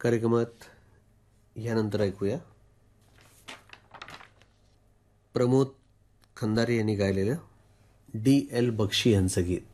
कार्यक्रमात यानंतर ऐकूया प्रमोद खंदारे यांनी गायलेलं D.L. बक्षी यांचं गीत.